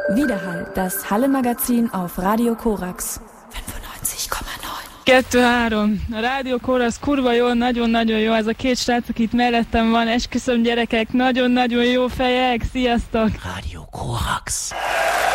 Widerhall, das Halle-Magazin auf Radio Korax 95,9. 2-3. A Rádió Korax kurva jó, nagyon-nagyon jó. Ez a két srác, aki itt mellettem van. Esküszöm, gyerekek, nagyon-nagyon jó fejek. Sziasztok! Radio Korax.